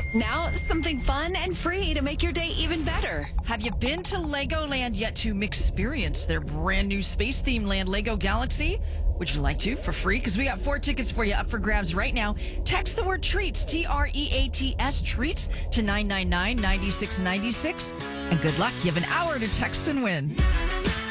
Now, something fun and free to make your day even better. Have you been to Legoland yet to experience their brand new space-themed land, Lego Galaxy? Would you like to for free? Because we got 4 tickets for you up for grabs right now. Text the word treats, TREATS, treats, to 999-9696. And good luck. You have an hour to text and win.